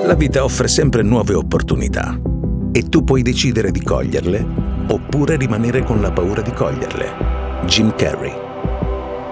La vita offre sempre nuove opportunità e tu puoi decidere di coglierle oppure rimanere con la paura di coglierle. Jim Carrey.